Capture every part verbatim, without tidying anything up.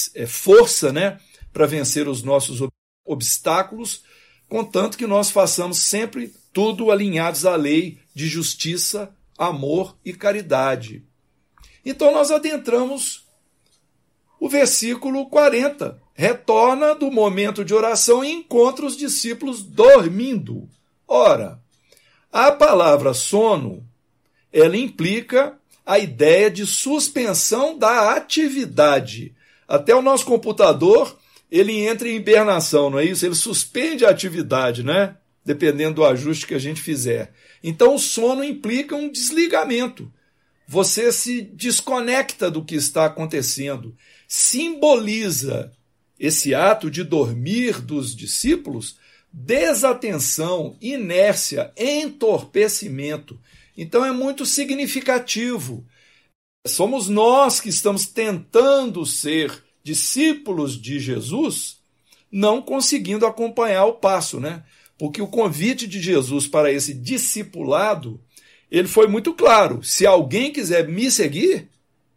mais é, força, né, para vencer os nossos obstáculos, contanto que nós façamos sempre tudo alinhados à lei de justiça, amor e caridade. Então nós adentramos o versículo quarenta. Retorna do momento de oração e encontra os discípulos dormindo. Ora, a palavra sono, ela implica a ideia de suspensão da atividade. Até o nosso computador, ele entra em hibernação, não é isso? Ele suspende a atividade, né? Dependendo do ajuste que a gente fizer. Então, o sono implica um desligamento. Você se desconecta do que está acontecendo. Simboliza esse ato de dormir dos discípulos desatenção, inércia, entorpecimento. Então, é muito significativo. Somos nós que estamos tentando ser discípulos de Jesus, não conseguindo acompanhar o passo, né? Porque o convite de Jesus para esse discipulado, ele foi muito claro. Se alguém quiser me seguir,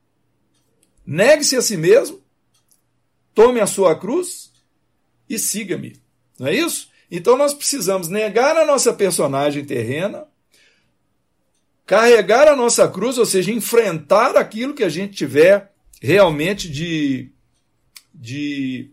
negue-se a si mesmo, tome a sua cruz e siga-me. Não é isso? Então nós precisamos negar a nossa personagem terrena, carregar a nossa cruz, ou seja, enfrentar aquilo que a gente tiver realmente de, de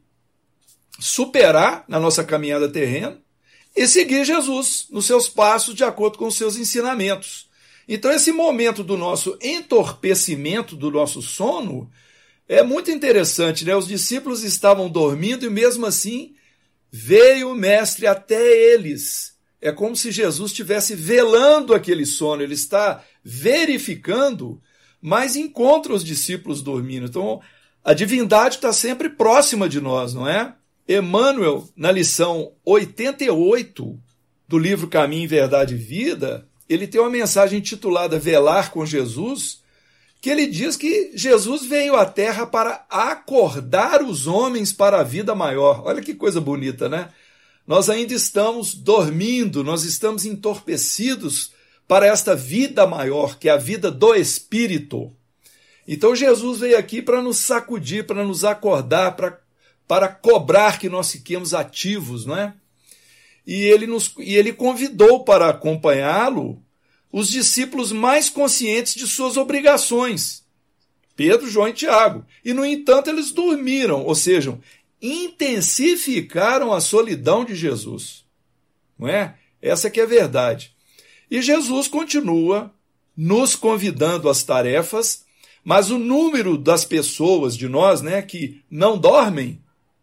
superar na nossa caminhada terrena, e seguir Jesus nos seus passos de acordo com os seus ensinamentos. Então esse momento do nosso entorpecimento, do nosso sono, é muito interessante, né? Os discípulos estavam dormindo e mesmo assim veio o mestre até eles. É como se Jesus estivesse velando aquele sono, ele está verificando, mas encontra os discípulos dormindo. Então a divindade está sempre próxima de nós, não é? Emmanuel, na lição oitenta e oito do livro Caminho, Verdade e Vida, ele tem uma mensagem intitulada Velar com Jesus, que ele diz que Jesus veio à Terra para acordar os homens para a vida maior. Olha que coisa bonita, né? Nós ainda estamos dormindo, nós estamos entorpecidos para esta vida maior, que é a vida do Espírito. Então Jesus veio aqui para nos sacudir, para nos acordar, para para cobrar que nós fiquemos ativos, não é? E ele, nos, e ele convidou para acompanhá-lo os discípulos mais conscientes de suas obrigações, Pedro, João e Tiago. E, no entanto, eles dormiram, ou seja, intensificaram a solidão de Jesus. Não é? Essa que é a verdade. E Jesus continua nos convidando às tarefas, mas o número das pessoas de nós, né, que não dormem,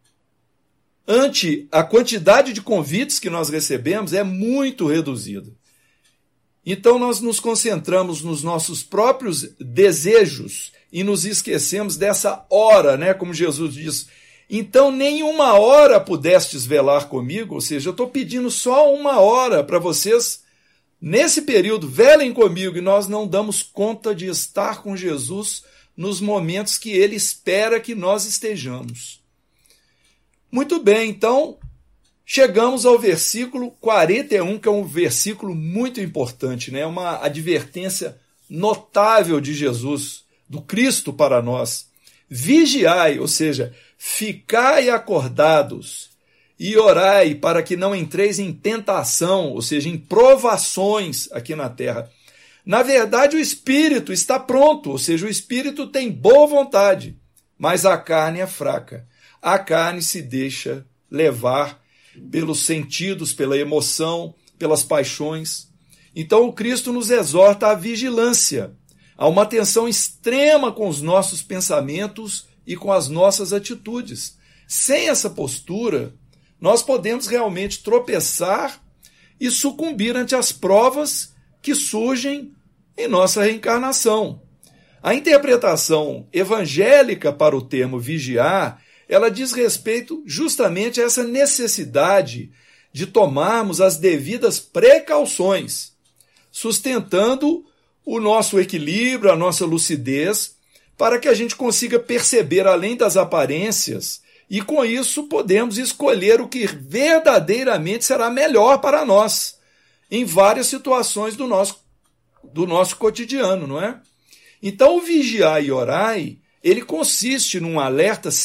ante a quantidade de convites que nós recebemos, é muito reduzida. Então nós nos concentramos nos nossos próprios desejos e nos esquecemos dessa hora, né? Como Jesus diz, então nenhuma hora pudestes velar comigo, ou seja, eu estou pedindo só uma hora para vocês, nesse período, velem comigo, e nós não damos conta de estar com Jesus nos momentos que ele espera que nós estejamos. Muito bem, então, chegamos ao versículo quarenta e um, que é um versículo muito importante, né? Uma advertência notável de Jesus, do Cristo para nós. Vigiai, ou seja, ficai acordados e orai para que não entreis em tentação, ou seja, em provações aqui na terra. Na verdade, o Espírito está pronto, ou seja, o Espírito tem boa vontade, mas a carne é fraca. A carne se deixa levar pelos sentidos, pela emoção, pelas paixões. Então o Cristo nos exorta à vigilância, a uma atenção extrema com os nossos pensamentos e com as nossas atitudes. Sem essa postura, nós podemos realmente tropeçar e sucumbir ante as provas que surgem em nossa reencarnação. A interpretação evangélica para o termo vigiar, ela diz respeito justamente a essa necessidade de tomarmos as devidas precauções, sustentando o nosso equilíbrio, a nossa lucidez, para que a gente consiga perceber além das aparências e, com isso, podemos escolher o que verdadeiramente será melhor para nós, em várias situações do nosso, do nosso cotidiano, não é? Então, o vigiar e orai, ele consiste num alerta sempre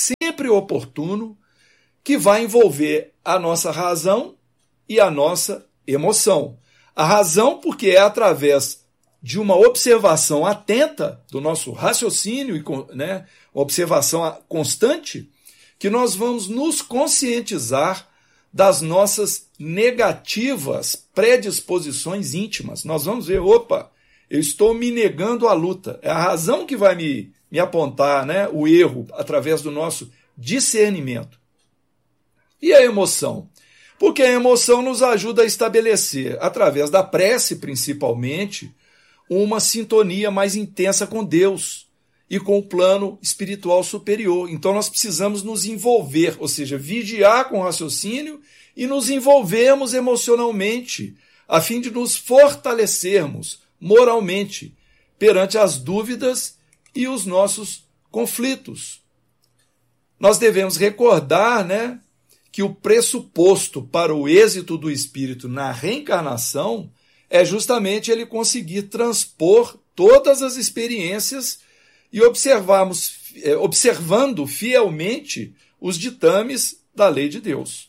sempre oportuno, que vai envolver a nossa razão e a nossa emoção. A razão, porque é através de uma observação atenta do nosso raciocínio, né, observação constante, que nós vamos nos conscientizar das nossas negativas predisposições íntimas. Nós vamos ver, opa, eu estou me negando à luta. É a razão que vai me, me apontar, né, o erro através do nosso discernimento. E a emoção? Porque a emoção nos ajuda a estabelecer, através da prece principalmente, uma sintonia mais intensa com Deus e com o plano espiritual superior. Então nós precisamos nos envolver, ou seja, vigiar com o raciocínio e nos envolvermos emocionalmente, a fim de nos fortalecermos moralmente perante as dúvidas e os nossos conflitos. Nós devemos recordar, né, que o pressuposto para o êxito do espírito na reencarnação é justamente ele conseguir transpor todas as experiências e observarmos, observando fielmente os ditames da lei de Deus.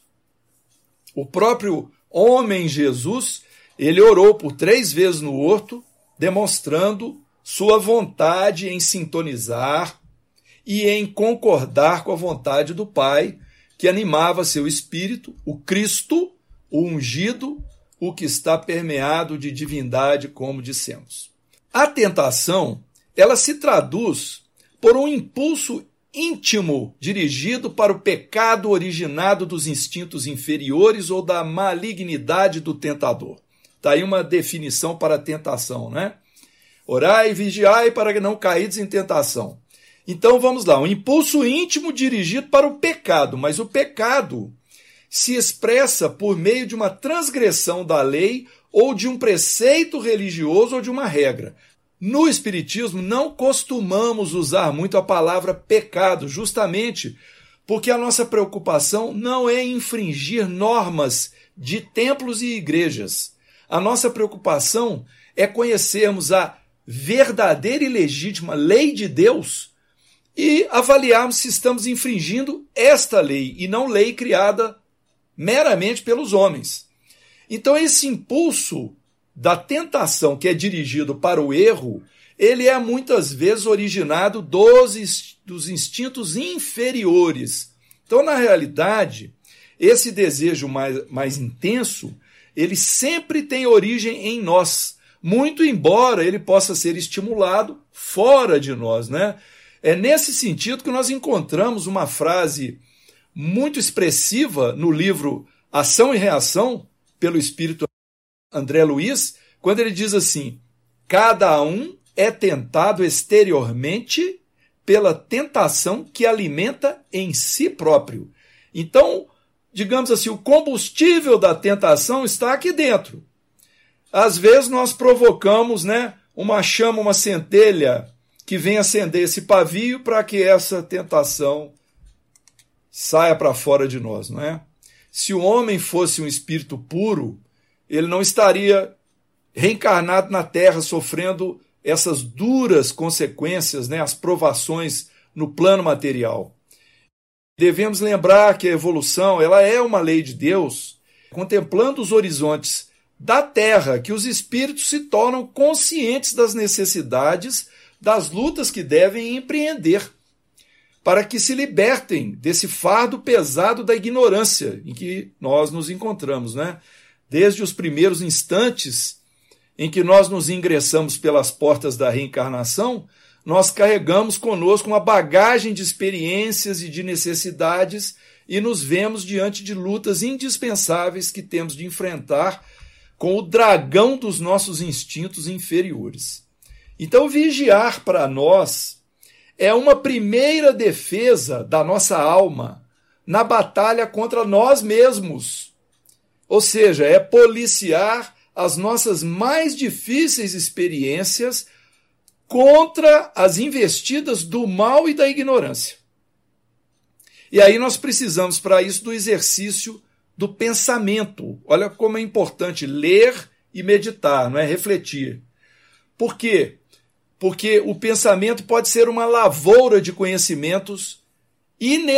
O próprio homem Jesus, ele orou por três vezes no horto, demonstrando sua vontade em sintonizar e em concordar com a vontade do Pai, que animava seu espírito, o Cristo, o ungido, o que está permeado de divindade, como dissemos. A tentação, ela se traduz por um impulso íntimo dirigido para o pecado originado dos instintos inferiores ou da malignidade do tentador. Está aí uma definição para a tentação, né? Orai e vigiai para que não caídes em tentação. Então vamos lá, um impulso íntimo dirigido para o pecado, mas o pecado se expressa por meio de uma transgressão da lei ou de um preceito religioso ou de uma regra. No Espiritismo não costumamos usar muito a palavra pecado, justamente porque a nossa preocupação não é infringir normas de templos e igrejas. A nossa preocupação é conhecermos a verdadeira e legítima lei de Deus e avaliarmos se estamos infringindo esta lei e não lei criada meramente pelos homens. Então esse impulso da tentação que é dirigido para o erro, ele é muitas vezes originado dos, dos instintos inferiores. Então, na realidade, esse desejo mais, mais intenso, ele sempre tem origem em nós, muito embora ele possa ser estimulado fora de nós, né? É nesse sentido que nós encontramos uma frase muito expressiva no livro Ação e Reação, pelo espírito André Luiz, quando ele diz assim: cada um é tentado exteriormente pela tentação que alimenta em si próprio. Então, digamos assim, o combustível da tentação está aqui dentro. Às vezes nós provocamos, né, uma chama, uma centelha que vem acender esse pavio para que essa tentação saia para fora de nós, não é? Se o homem fosse um espírito puro, ele não estaria reencarnado na Terra sofrendo essas duras consequências, né, as provações no plano material. Devemos lembrar que a evolução, ela é uma lei de Deus, contemplando os horizontes da Terra, que os espíritos se tornam conscientes das necessidades, das lutas que devem empreender, para que se libertem desse fardo pesado da ignorância em que nós nos encontramos, né? Desde os primeiros instantes em que nós nos ingressamos pelas portas da reencarnação, nós carregamos conosco uma bagagem de experiências e de necessidades e nos vemos diante de lutas indispensáveis que temos de enfrentar com o dragão dos nossos instintos inferiores. Então, vigiar para nós é uma primeira defesa da nossa alma na batalha contra nós mesmos. Ou seja, é policiar as nossas mais difíceis experiências contra as investidas do mal e da ignorância. E aí nós precisamos, para isso, do exercício do pensamento. Olha como é importante ler e meditar, não é? Refletir. Por quê? Porque o pensamento pode ser uma lavoura de conhecimentos inenarráveis